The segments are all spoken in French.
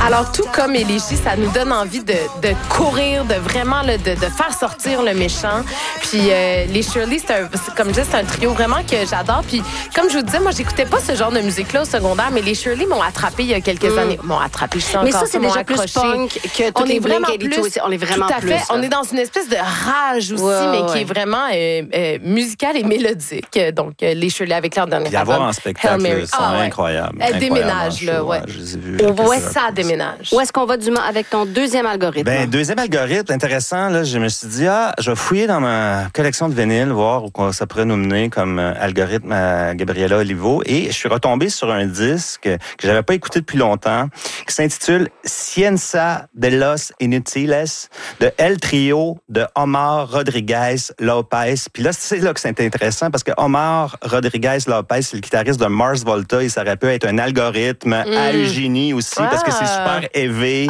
Alors, tout comme Elégie, ça nous donne envie de courir, de vraiment de faire sortir le méchant. Puis les Shirley, comme je disais, c'est un trio vraiment que j'adore. Puis comme je vous disais, moi, j'écoutais pas ce genre de musique-là au secondaire, mais les Shirley m'ont attrapé il y a quelques années. M'ont attrapé, je sais encore. Mais ça, c'est déjà plus punk que toutes les Blink-182 aussi. On est vraiment tout à fait. On est dans une espèce de rage aussi, mais qui est vraiment musicale et mélodique. Donc, les Shirley avec leur dernier album. Y avoir en spectacle, c'est incroyable. Elle déménage, là, ouais. Je les ai vus. Ouais, ça déménage. Où est-ce qu'on va avec ton deuxième algorithme? Deuxième algorithme, intéressant, là, je me suis dit, je vais fouiller dans ma collection de vinyles, voir où ça pourrait nous mener comme algorithme à Gabriela Olivo. Et je suis retombé sur un disque que j'avais pas écouté depuis longtemps, qui s'intitule Ciencia de los Inutiles, de El Trio de Omar Rodriguez Lopez. Puis là, c'est là que c'est intéressant, parce que Omar Rodriguez Lopez, c'est le guitariste de Mars Volta, et ça aurait pu être un algorithme à Eugénie aussi, parce que c'est super élevé,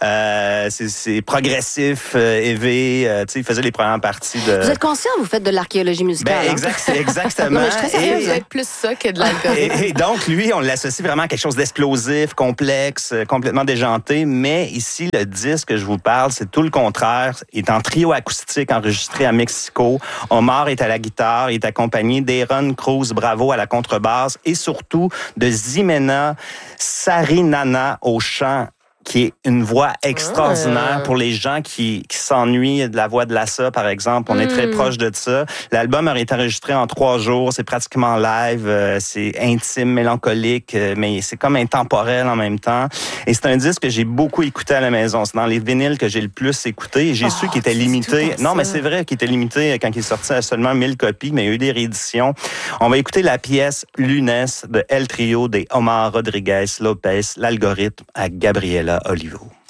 c'est progressif, élevé. Il faisait les premières parties de... Vous êtes conscient, vous faites de l'archéologie musicale? Exactement. Non, mais je suis très sérieuse, vous êtes plus ça que de l'algorithme. Et donc, lui, on l'associe vraiment à quelque chose d'explosif, complexe, complètement déjanté. Mais ici, le disque que je vous parle, c'est tout le contraire. Il est en trio acoustique enregistré à Mexico. Omar est à la guitare. Il est accompagné d'Aaron Cruz Bravo à la contrebasse et surtout de Ximena Sarinana au chant, qui est une voix extraordinaire pour les gens qui s'ennuient de la voix de Lassa, par exemple. On est très proche de ça. L'album a été enregistré en 3 jours. C'est pratiquement live. C'est intime, mélancolique, mais c'est comme intemporel en même temps. Et c'est un disque que j'ai beaucoup écouté à la maison. C'est dans les vinyles que j'ai le plus écouté. Et j'ai su qu'il était limité. Non, mais c'est vrai qu'il était limité quand il est sorti à seulement 1000 copies, mais il y a eu des rééditions. On va écouter la pièce Lunes de El Trio de Omar Rodriguez Lopez, l'algorithme à Gabriela Olivo.